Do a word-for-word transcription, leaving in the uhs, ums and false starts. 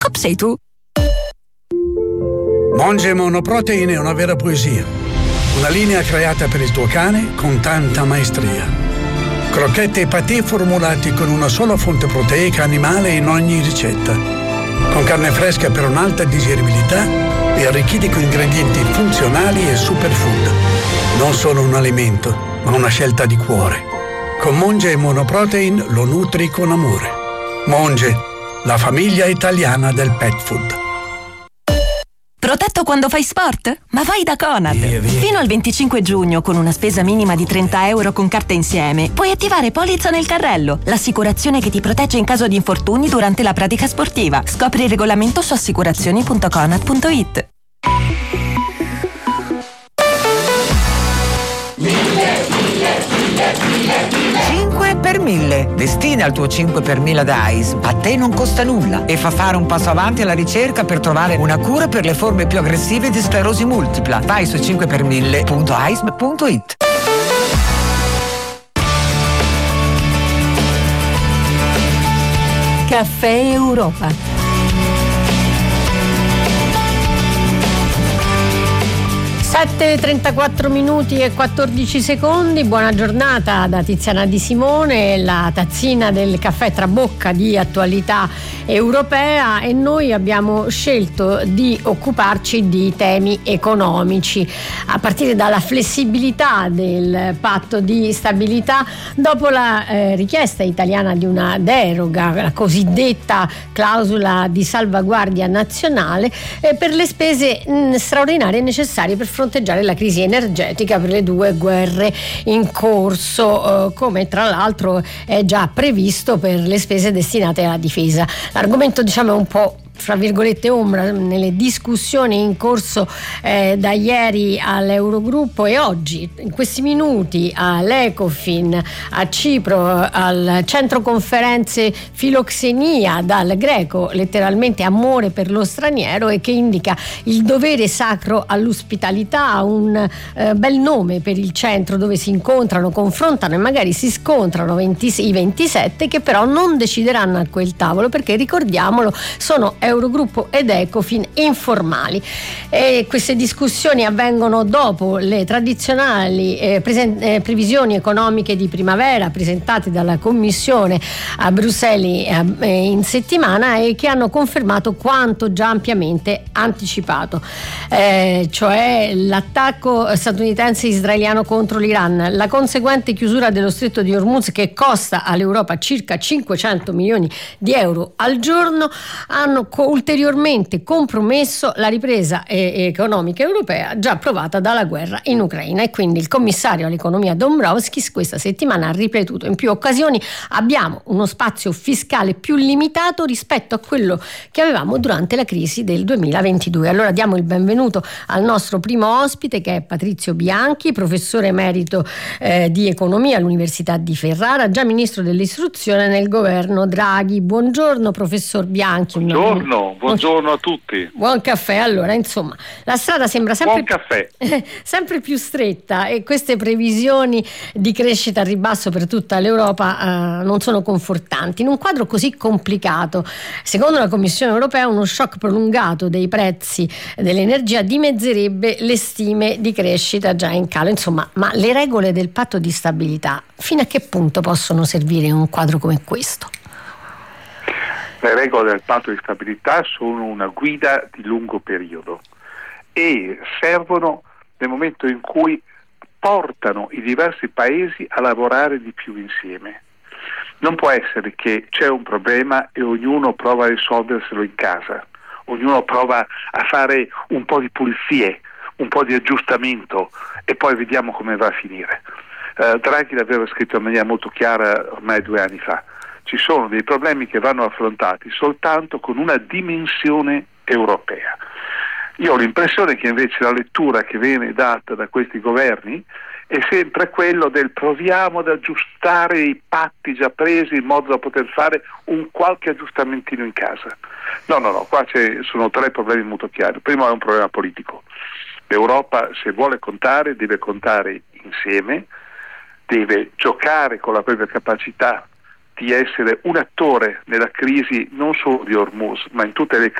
Cop sei tu? Monge Monoprotein è una vera poesia. Una linea creata per il tuo cane con tanta maestria. Crocchette e patè formulati con una sola fonte proteica animale in ogni ricetta. Con carne fresca per un'alta digeribilità e arricchiti con ingredienti funzionali e superfood. Non solo un alimento, ma una scelta di cuore. Con Monge Monoprotein lo nutri con amore. Monge, la famiglia italiana del pet food. Protetto quando fai sport? Ma vai da Conad! Via, via. Fino al venticinque giugno, con una spesa minima di trenta euro con carta insieme, puoi attivare Polizza nel carrello, l'assicurazione che ti protegge in caso di infortuni durante la pratica sportiva. Scopri il regolamento su assicurazioni punto conad punto it. cinque per mille. Destina il tuo cinque per mille da A I S. A te non costa nulla e fa fare un passo avanti alla ricerca per trovare una cura per le forme più aggressive di sclerosi multipla. Vai su cinque per mille punto a i s punto it. Caffè Europa. sette e trentaquattro minuti e quattordici secondi. Buona giornata da Tiziana Di Simone, la tazzina del caffè Trabocca di attualità europea, e noi abbiamo scelto di occuparci di temi economici, a partire dalla flessibilità del patto di stabilità dopo la eh, richiesta italiana di una deroga, la cosiddetta clausola di salvaguardia nazionale, eh, per le spese mh, straordinarie necessarie per fronteggiare la crisi energetica per le due guerre in corso, eh, come tra l'altro è già previsto per le spese destinate alla difesa. L'argomento, diciamo, è un po' fra virgolette ombra nelle discussioni in corso eh, da ieri all'Eurogruppo e oggi in questi minuti all'Ecofin a Cipro, al centro conferenze Filoxenia, dal greco letteralmente amore per lo straniero, e che indica il dovere sacro all'ospitalità, un eh, bel nome per il centro dove si incontrano, confrontano e magari si scontrano ventisei, i ventisette, che però non decideranno a quel tavolo, perché ricordiamolo sono Eurogruppo ed Ecofin informali, e queste discussioni avvengono dopo le tradizionali eh, presen- eh, previsioni economiche di primavera presentate dalla Commissione a Bruxelles eh, in settimana, e che hanno confermato quanto già ampiamente anticipato, eh, cioè l'attacco statunitense israeliano contro l'Iran, la conseguente chiusura dello stretto di Hormuz, che costa all'Europa circa cinquecento milioni di euro al giorno, hanno ulteriormente compromesso la ripresa economica europea già provata dalla guerra in Ucraina. E quindi il commissario all'economia Dombrovskis questa settimana ha ripetuto in più occasioni: abbiamo uno spazio fiscale più limitato rispetto a quello che avevamo durante la crisi del duemilaventidue. Allora diamo il benvenuto al nostro primo ospite, che è Patrizio Bianchi, professore emerito eh, di economia all'Università di Ferrara, già ministro dell'istruzione nel governo Draghi. Buongiorno professor Bianchi. Buongiorno. Buongiorno a tutti. Buon caffè. Allora, insomma, la strada sembra sempre, Buon caffè. sempre più stretta, e queste previsioni di crescita a ribasso per tutta l'Europa eh, non sono confortanti. In un quadro così complicato, secondo la Commissione europea, uno shock prolungato dei prezzi dell'energia dimezzerebbe le stime di crescita già in calo. Insomma, ma le regole del patto di stabilità fino a che punto possono servire in un quadro come questo? Le regole del patto di stabilità sono una guida di lungo periodo e servono nel momento in cui portano i diversi paesi a lavorare di più insieme. Non può essere che c'è un problema e ognuno prova a risolverselo in casa, ognuno prova a fare un po' di pulizie, un po' di aggiustamento, e poi vediamo come va a finire. Uh, Draghi l'aveva scritto in maniera molto chiara ormai due anni fa. Ci sono dei problemi che vanno affrontati soltanto con una dimensione europea. Io ho l'impressione che invece la lettura che viene data da questi governi è sempre quello del proviamo ad aggiustare i patti già presi in modo da poter fare un qualche aggiustamentino in casa. No, no, no, qua ci sono tre problemi molto chiari. Il primo è un problema politico. L'Europa, se vuole contare, deve contare insieme, deve giocare con la propria capacità di essere un attore nella crisi non solo di Hormuz, ma in tutte le